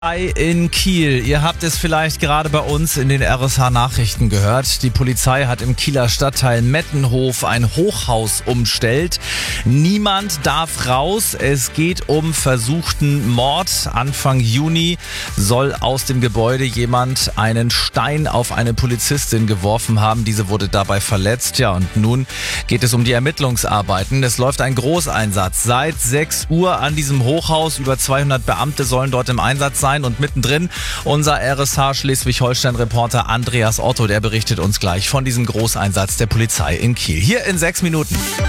In Kiel. Ihr habt es vielleicht gerade bei uns in den RSH-Nachrichten gehört. Die Polizei hat im Kieler Stadtteil Mettenhof ein Hochhaus umstellt. Niemand darf raus. Es geht um versuchten Mord. Anfang Juni soll aus dem Gebäude jemand einen Stein auf eine Polizistin geworfen haben. Diese wurde dabei verletzt. Ja, und nun geht es um die Ermittlungsarbeiten. Es läuft ein Großeinsatz seit 6 Uhr an diesem Hochhaus. Über 200 Beamte sollen dort im Einsatz sein. Und mittendrin unser RSH Schleswig-Holstein-Reporter Andreas Otto, der berichtet uns gleich von diesem Großeinsatz der Polizei in Kiel. Hier in 6 Minuten.